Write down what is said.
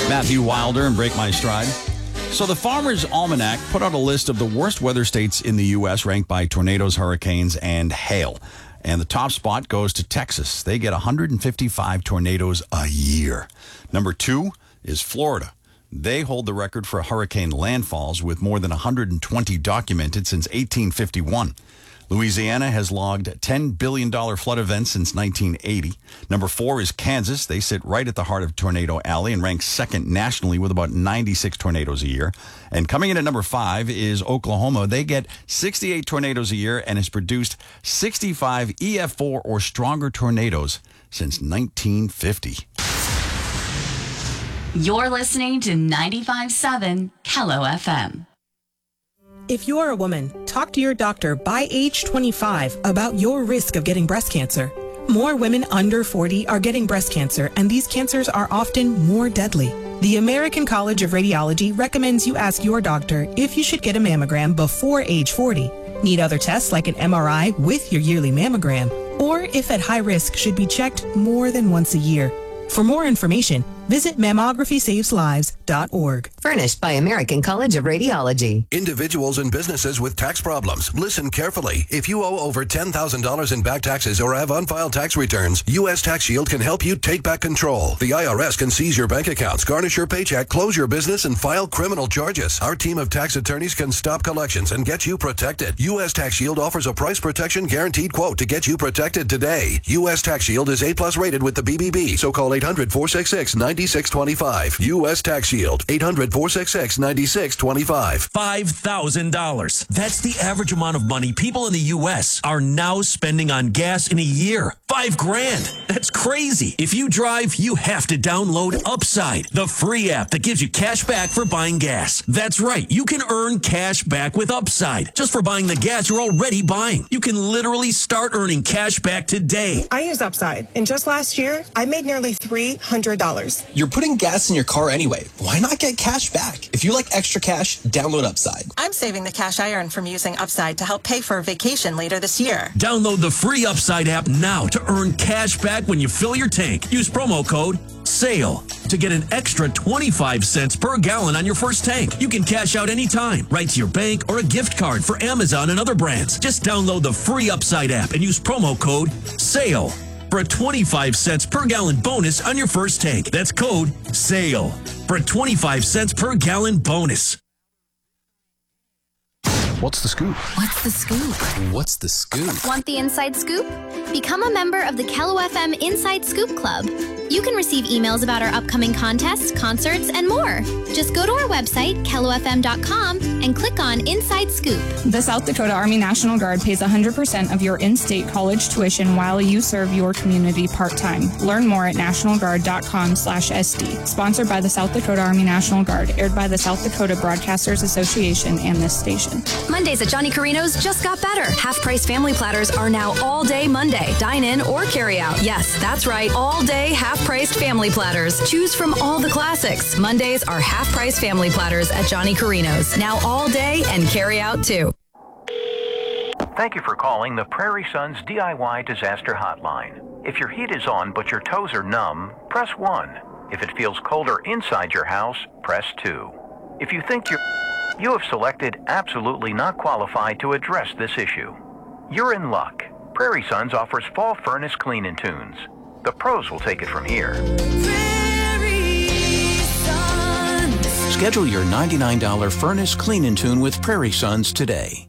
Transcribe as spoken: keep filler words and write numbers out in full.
Matthew Wilder and Break My Stride. So the Farmer's Almanac put out a list of the worst weather states in the U S ranked by tornadoes, hurricanes, and hail. And the top spot goes to Texas. They get one hundred fifty-five tornadoes a year. Number two is Florida. They hold the record for hurricane landfalls with more than one hundred twenty documented since eighteen fifty-one. Louisiana has logged ten billion dollars flood events since nineteen eighty. Number four is Kansas. They sit right at the heart of Tornado Alley and rank second nationally with about ninety-six tornadoes a year. And coming in at number five is Oklahoma. They get sixty-eight tornadoes a year and has produced sixty-five E F four or stronger tornadoes since nineteen fifty. You're listening to ninety-five point seven Kello F M. If you're a woman, talk to your doctor by age twenty-five about your risk of getting breast cancer. More women under forty are getting breast cancer, and these cancers are often more deadly. The American College of Radiology recommends you ask your doctor if you should get a mammogram before age forty. Need other tests like an M R I with your yearly mammogram, or if at high risk, should be checked more than once a year. For more information, visit mammography saves lives dot org. Furnished by American College of Radiology. Individuals and businesses with tax problems, listen carefully. If you owe over ten thousand dollars in back taxes or have unfiled tax returns, U S Tax Shield can help you take back control. The I R S can seize your bank accounts, garnish your paycheck, close your business, and file criminal charges. Our team of tax attorneys can stop collections and get you protected. U S Tax Shield offers a price protection guaranteed quote to get you protected today. U S Tax Shield is A plus rated with the B B B, so call eight hundred, four six six, nine six two five. U S Tax Shield, eight hundred, four six six, nine six two five. five thousand dollars. That's the average amount of money people in the U S are now spending on gas in a year. Five grand. That's crazy. If you drive, you have to download Upside, the free app that gives you cash back for buying gas. That's right. You can earn cash back with Upside just for buying the gas you're already buying. You can literally start earning cash back today. I use Upside, and just last year, I made nearly three hundred dollars. You're putting gas in your car anyway. Why not get cash back? If you like extra cash, download Upside. I'm saving the cash I earn from using Upside to help pay for a vacation later this year. Download the free Upside app now to earn cash back when you fill your tank. Use promo code SALE to get an extra twenty-five cents per gallon on your first tank. You can cash out anytime, right to your bank or a gift card for Amazon and other brands. Just download the free Upside app and use promo code SALE for a twenty-five cents per gallon bonus on your first tank. That's code SALE for a twenty-five cents per gallon bonus. What's the scoop? What's the scoop? What's the scoop? Want the inside scoop? Become a member of the Kello F M Inside Scoop Club. You can receive emails about our upcoming contests, concerts, and more. Just go to our website, kello f m dot com, and click on Inside Scoop. The South Dakota Army National Guard pays one hundred percent of your in-state college tuition while you serve your community part-time. Learn more at national guard dot com slash S D. Sponsored by the South Dakota Army National Guard, aired by the South Dakota Broadcasters Association and this station. Mondays at Johnny Carino's just got better. Half-price family platters are now all day Monday. Dine in or carry out. Yes, that's right. All day half-priced family platters. Choose from all the classics. Mondays are half-price family platters at Johnny Carino's. Now all day and carry out too. Thank you for calling the Prairie Sons D I Y Disaster Hotline. If your heat is on but your toes are numb, press one. If it feels colder inside your house, press two. If you think you're... You have selected absolutely not qualified to address this issue. You're in luck. Prairie Sons offers fall furnace clean-in tunes. The pros will take it from here. Schedule your ninety-nine dollars furnace clean-in tune with Prairie Sons today.